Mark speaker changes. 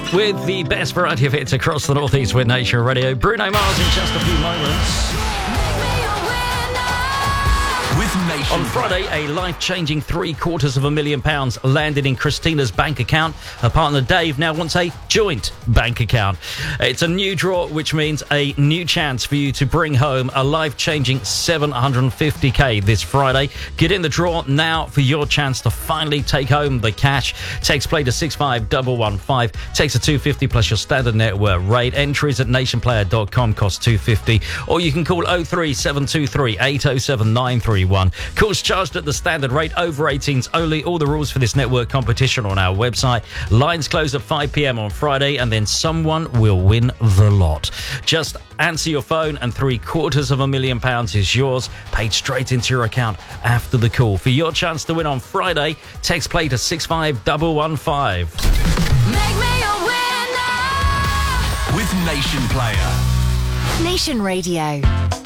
Speaker 1: with the best variety of hits across the Northeast with Nation Radio. Bruno Mars in just a few moments. On Friday, a life-changing £750,000 landed in Christina's bank account. Her partner Dave now wants a joint bank account. It's a new draw, which means a new chance for you to bring home a life-changing $750K this Friday. Get in the draw now for your chance to finally take home the cash. Text play to 65115. Takes a $250 plus your standard network rate. Entries at nationplayer.com cost $250. Or you can call 03723 807 931. Calls charged at the standard rate, over 18s only. All the rules for this network competition on our website. Lines close at 5 p.m. on Friday, and then someone will win the lot. Just answer your phone and £750,000 is yours, paid straight into your account after the call. For your chance to win on Friday, text play to 65115.
Speaker 2: Make me a winner
Speaker 3: with Nation Player.
Speaker 2: Nation Radio.